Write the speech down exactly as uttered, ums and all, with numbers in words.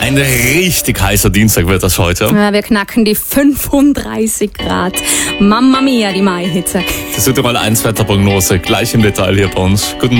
Ein richtig heißer Dienstag wird das heute. Ja, wir knacken die fünfunddreißig Grad. Mamma mia, die Maihitze. Das wird mal eins Wetterprognose gleich im Detail hier bei uns. Guten